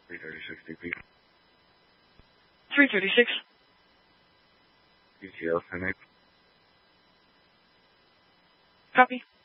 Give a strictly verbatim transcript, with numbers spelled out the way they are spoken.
three thirty-six D P. three thirty-six. D T L ten eight. Copy.